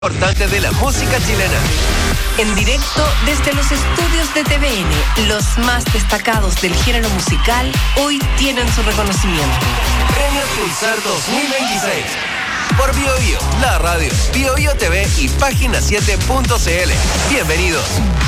Importante de la música chilena. En directo desde los estudios de TVN, los más destacados del género musical hoy tienen su reconocimiento. Premios Pulsar 2026. Por BioBio, la radio, BioBio TV y página7.cl. Bienvenidos.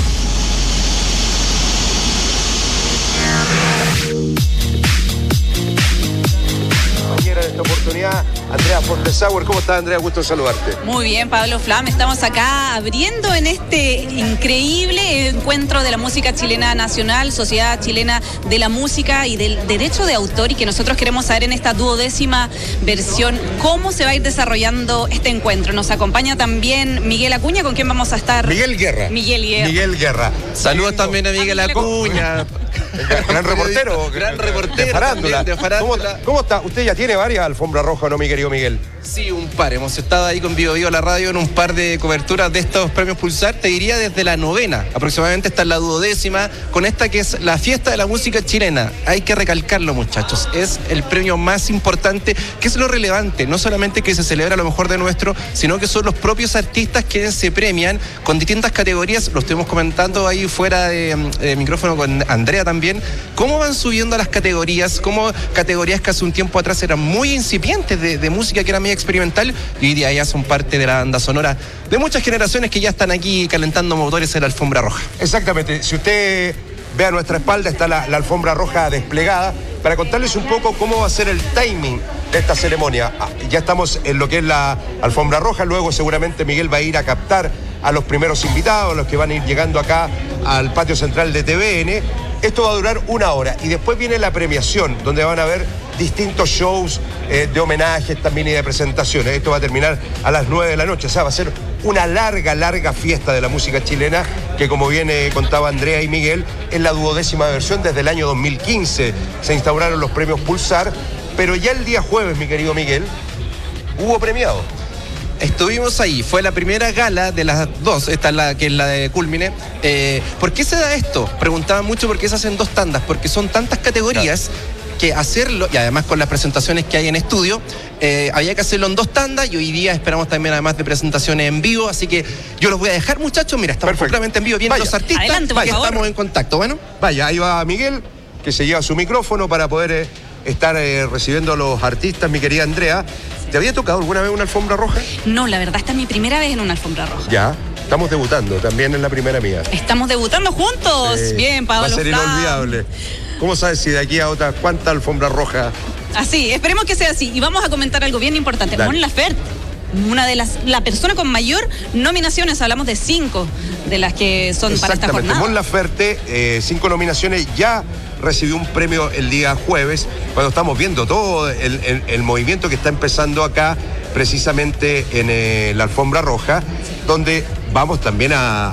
En esta oportunidad, Andrea Fontesauer. ¿Cómo estás, Andrea? Gusto en saludarte. Muy bien, Pablo Flam. Estamos acá abriendo en este increíble encuentro de la música chilena nacional, Sociedad Chilena de la Música y del Derecho de Autor, y que nosotros queremos saber en esta 12ª versión cómo se va a ir desarrollando este encuentro. Nos acompaña también Miguel Acuña, con quien vamos a estar. Miguel Guerra. Miguel Guerra. Saludos también a Miguel Acuña. Gran reportero. Gran reportero. De farándula. De farándula. ¿Cómo está? Usted ya tiene varias alfombras rojas, ¿no, mi querido Miguel? Sí, un par. Hemos estado ahí con BioBio la radio en un par de coberturas de estos premios Pulsar. Te diría desde la 9ª. Aproximadamente está en la 12ª. Con esta que es la fiesta de la música chilena. Hay que recalcarlo, muchachos. Es el premio más importante. ¿Qué es lo relevante? No solamente que se celebra lo mejor de nuestro, sino que son los propios artistas quienes se premian con distintas categorías. Lo estuvimos comentando ahí fuera de micrófono con Andrea también. ¿Cómo van subiendo las categorías? ¿Cómo categorías que hace un tiempo atrás eran muy incipientes de música que era media experimental y hoy día ya son parte de la banda sonora de muchas generaciones que ya están aquí calentando motores en la alfombra roja? Exactamente. Si usted ve a nuestra espalda, está la alfombra roja desplegada para contarles un poco cómo va a ser el timing de esta ceremonia. Ya estamos en lo que es la alfombra roja, luego seguramente Miguel va a ir a captar a los primeros invitados, los que van a ir llegando acá al patio central de TVN. Esto va a durar 1 hora y después viene la premiación, donde van a haber distintos shows de homenajes también y de presentaciones. Esto va a terminar a las 9 de la noche, o sea, va a ser una larga fiesta de la música chilena que, como bien contaba Andrea y Miguel, es la 12ª versión. Desde el año 2015 se instauraron los premios Pulsar, pero ya el día jueves, mi querido Miguel, hubo premiado. Estuvimos ahí, fue la primera gala de las dos, esta es la que es la de Culmine. ¿Por qué se da esto? Preguntaban mucho por qué se hacen 2 tandas, porque son tantas categorías que hacerlo, y además con las presentaciones que hay en estudio, había que hacerlo en 2 tandas, y hoy día esperamos también además de presentaciones en vivo, así que yo los voy a dejar, muchachos. Mira, estamos completamente en vivo, vienen los artistas. Adelante, por favor. Estamos en contacto, bueno. Vaya, ahí va Miguel, que se lleva su micrófono para poder estar recibiendo a los artistas. Mi querida Andrea, ¿te había tocado alguna vez una alfombra roja? No, la verdad, esta es mi primera vez en una alfombra roja. Ya, estamos debutando, también es la primera mía. Estamos debutando juntos. Bien, Pablo. Va a ser Flam. inolvidable. ¿Cómo sabes si de aquí a otras cuántas alfombras rojas? Así, esperemos que sea así. Y vamos a comentar algo bien importante. Dale. Mon Laferte, una de la persona con mayor nominaciones, hablamos de 5 de las que son para esta jornada. Mon Laferte, 5 nominaciones, ya recibió un premio el día jueves, cuando estamos viendo todo el movimiento que está empezando acá, precisamente en la alfombra roja, donde vamos también a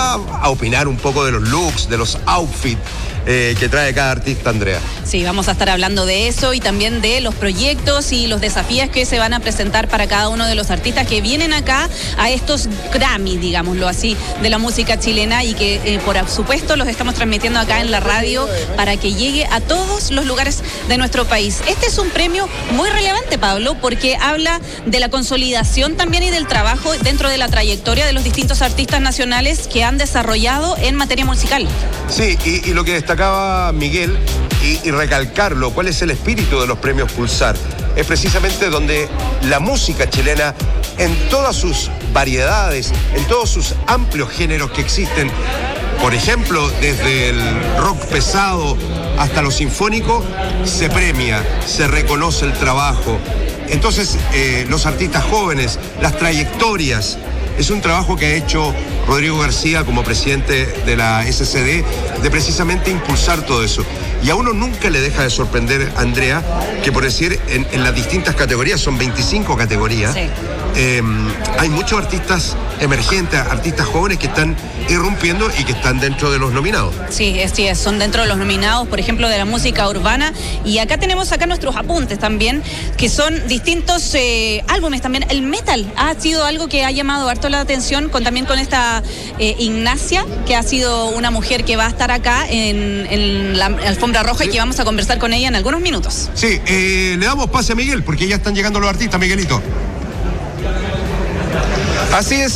opinar un poco de los looks, de los outfits que trae cada artista, Andrea. Sí, vamos a estar hablando de eso y también de los proyectos y los desafíos que se van a presentar para cada uno de los artistas que vienen acá a estos Grammy, digámoslo así, de la música chilena, y que por supuesto los estamos transmitiendo acá en la radio para que llegue a todos los lugares de nuestro país. Este es un premio muy relevante, Pablo, porque habla de la consolidación también y del trabajo dentro de la trayectoria de los distintos artistas nacionales que han desarrollado en materia musical. Sí, y lo que destacaba Miguel, y recalcarlo, cuál es el espíritu de los premios Pulsar, es precisamente donde la música chilena, en todas sus variedades, en todos sus amplios géneros que existen, por ejemplo, desde el rock pesado hasta lo sinfónico, se premia, se reconoce el trabajo. Entonces, los artistas jóvenes, las trayectorias, es un trabajo que ha hecho Rodrigo García como presidente de la SCD, de precisamente impulsar todo eso. Y a uno nunca le deja de sorprender, Andrea, que por decir, en las distintas categorías, son 25 categorías, sí. Hay muchos artistas emergentes, artistas jóvenes que están irrumpiendo y que están dentro de los nominados. Sí, son dentro de los nominados, por ejemplo, de la música urbana. Y acá tenemos nuestros apuntes también, que son distintos álbumes también. El metal ha sido algo que ha llamado harto la atención, también con esta Ignacia, que ha sido una mujer que va a estar acá en la alfombra roja, sí, y que vamos a conversar con ella en algunos minutos. Sí, le damos pase a Miguel, porque ya están llegando los artistas, Miguelito. Así es.